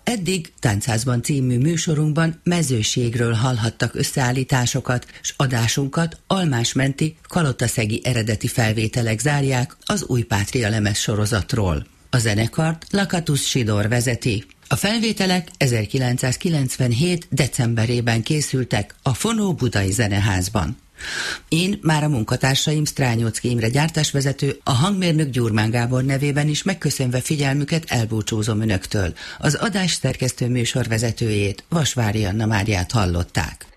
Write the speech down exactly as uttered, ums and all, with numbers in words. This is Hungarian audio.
Eddig Táncházban című műsorunkban mezőségről hallhattak összeállításokat, s adásunkat almásmenti, kalotaszegi eredeti felvételek zárják az Új Pátria lemez sorozatról. A zenekart Lakatos Sidor vezeti. A felvételek ezerkilencszázkilencvenhét. decemberében készültek a Fonó Budai Zeneházban. Én már a munkatársaim Strányocki Imre gyártásvezető, a hangmérnök Gyurmán Gábor nevében is megköszönve figyelmüket elbúcsúzom önöktől. Az adás szerkesztő műsorvezetőjét, Vasvári Anna Máriát hallották.